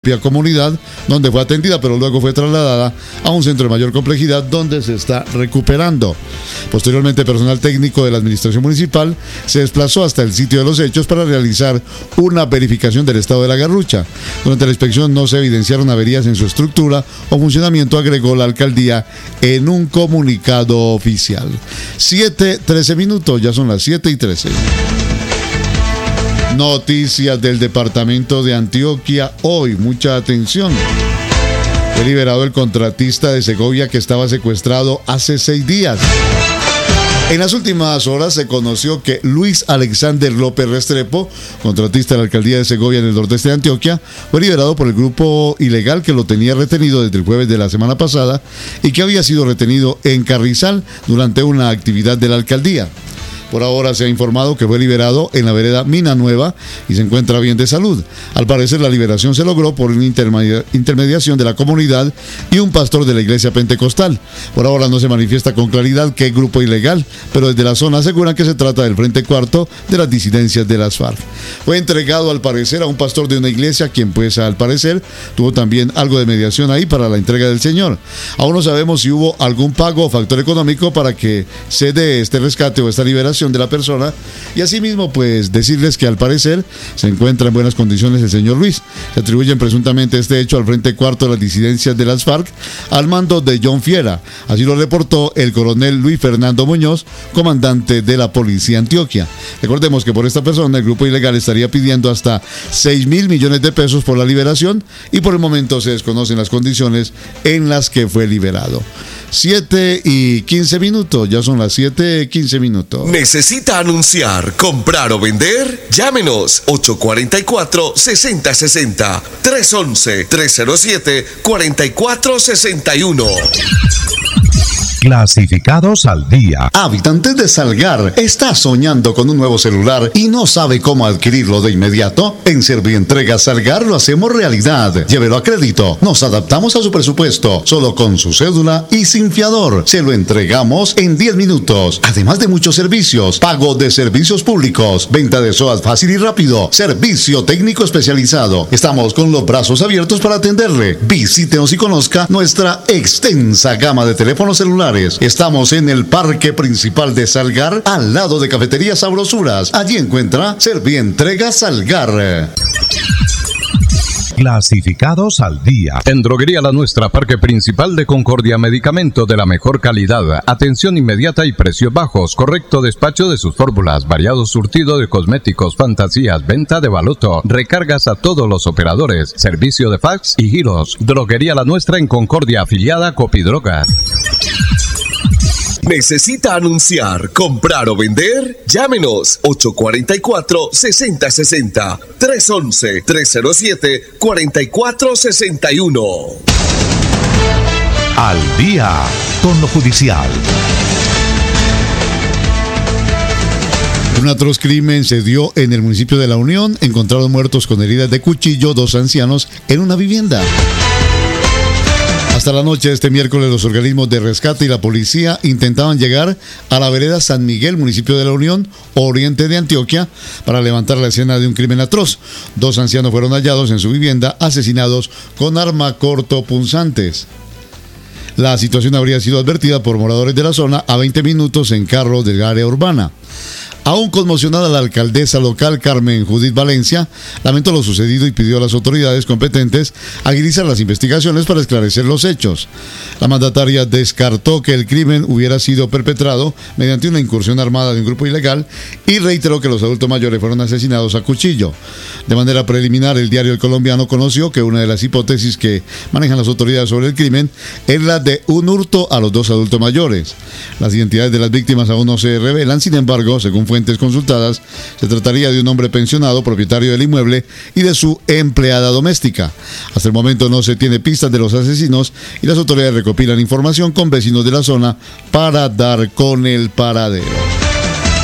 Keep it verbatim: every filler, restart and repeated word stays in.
comunidad donde fue atendida, pero luego fue trasladada a un centro de mayor complejidad donde se está recuperando. Posteriormente, personal técnico de la administración municipal se desplazó hasta el sitio de los hechos para realizar una verificación del estado de la garrucha. Durante la inspección no se evidenciaron averías en su estructura o funcionamiento, agregó la alcaldía en un comunicado oficial. siete, trece minutos, ya son las siete y trece. Noticias del departamento de Antioquia hoy, mucha atención. Fue liberado el contratista de Segovia que estaba secuestrado hace seis días. En las últimas horas se conoció que Luis Alexander López Restrepo, contratista de la alcaldía de Segovia en el nordeste de Antioquia, fue liberado por el grupo ilegal que lo tenía retenido desde el jueves de la semana pasada y que había sido retenido en Carrizal durante una actividad de la alcaldía. Por ahora se ha informado que fue liberado en la vereda Mina Nueva y se encuentra bien de salud. Al parecer la liberación se logró por una intermedia- intermediación de la comunidad y un pastor de la iglesia pentecostal. Por ahora no se manifiesta con claridad qué grupo ilegal, pero desde la zona aseguran que se trata del Frente Cuarto de las disidencias de las FARC. Fue entregado al parecer a un pastor de una iglesia, quien pues al parecer tuvo también algo de mediación ahí para la entrega del señor. Aún no sabemos si hubo algún pago o factor económico para que se dé este rescate o esta liberación de la persona, y asimismo pues decirles que al parecer se encuentra en buenas condiciones el señor Luis. Se atribuyen presuntamente este hecho al Frente Cuarto de las disidencias de las FARC al mando de John Fiera. Así lo reportó el coronel Luis Fernando Muñoz, comandante de la policía Antioquia. Recordemos que por esta persona el grupo ilegal estaría pidiendo hasta seis mil millones de pesos por la liberación, y por el momento se desconocen las condiciones en las que fue liberado. siete y quince minutos, ya son las siete y quince minutos. ¿Necesita anunciar, comprar o vender? Llámenos ocho cuatro cuatro, seis cero seis cero, tres uno uno, tres cero siete, cuatro cuatro seis uno. Clasificados al día. Habitantes de Salgar, ¿está soñando con un nuevo celular y no sabe cómo adquirirlo de inmediato? En Servientrega Salgar lo hacemos realidad. Llévelo a crédito. Nos adaptamos a su presupuesto, solo con su cédula y sin fiador. Se lo entregamos en diez minutos. Además de muchos servicios: pago de servicios públicos, venta de SOAT fácil y rápido, servicio técnico especializado. Estamos con los brazos abiertos para atenderle. Visítenos y conozca nuestra extensa gama de teléfonos celulares. Estamos en el parque principal de Salgar, al lado de Cafetería Sabrosuras. Allí encuentra Servientrega Salgar. Clasificados al día. En Droguería La Nuestra, Parque Principal de Concordia, medicamento de la mejor calidad, atención inmediata y precios bajos, correcto despacho de sus fórmulas, variado surtido de cosméticos, fantasías, venta de baloto, recargas a todos los operadores, servicio de fax y giros. Droguería La Nuestra en Concordia, afiliada a Copidroga. ¿Necesita anunciar, comprar o vender? Llámenos ocho cuatro cuatro, seis cero seis cero, tres uno uno, tres cero siete, cuatro cuatro seis uno. Al día con lo judicial. Un atroz crimen se dio en el municipio de La Unión. Encontraron muertos con heridas de cuchillo dos ancianos en una vivienda. Hasta la noche de este miércoles, los organismos de rescate y la policía intentaban llegar a la vereda San Miguel, municipio de La Unión, oriente de Antioquia, para levantar la escena de un crimen atroz. Dos ancianos fueron hallados en su vivienda, asesinados con arma cortopunzantes. La situación habría sido advertida por moradores de la zona a veinte minutos en carro del área urbana. Aún conmocionada, la alcaldesa local, Carmen Judith Valencia, lamentó lo sucedido y pidió a las autoridades competentes agilizar las investigaciones para esclarecer los hechos. La mandataria descartó que el crimen hubiera sido perpetrado mediante una incursión armada de un grupo ilegal y reiteró que los adultos mayores fueron asesinados a cuchillo. De manera preliminar, el diario El Colombiano conoció que una de las hipótesis que manejan las autoridades sobre el crimen es la de un hurto a los dos adultos mayores. Las identidades de las víctimas aún no se revelan, sin embargo, según fuentes consultadas, se trataría de un hombre pensionado, propietario del inmueble, y de su empleada doméstica. Hasta el momento no se tiene pistas de los asesinos y las autoridades recopilan información con vecinos de la zona para dar con el paradero.